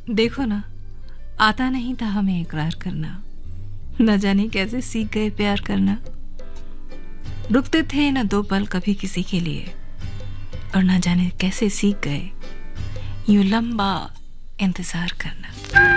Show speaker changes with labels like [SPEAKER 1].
[SPEAKER 1] देखो ना, आता नहीं था हमें इकरार करना, न जाने कैसे सीख गए प्यार करना। रुकते थे न दो पल कभी किसी के लिए, और न जाने कैसे सीख गए यूं लंबा इंतजार करना।